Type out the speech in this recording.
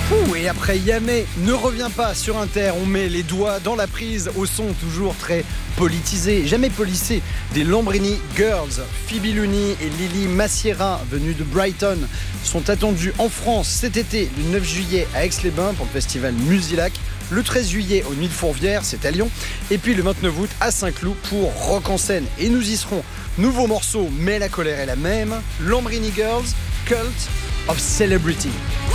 Ouh, et après Yamé ne revient pas sur Inter, on met les doigts dans la prise au son toujours très politisé, jamais polissé, des Lambrini Girls. Phoebe Looney et Lily Massiera, venues de Brighton, sont attendues en France cet été, le 9 juillet à Aix-les-Bains pour le festival Musilac, le 13 juillet aux Nuits de Fourvière, c'est à Lyon, et puis le 29 août à Saint-Cloud pour Rock en scène. Et nous y serons. Nouveau morceau, mais la colère est la même. Lambrini Girls, Cult of Celebrity.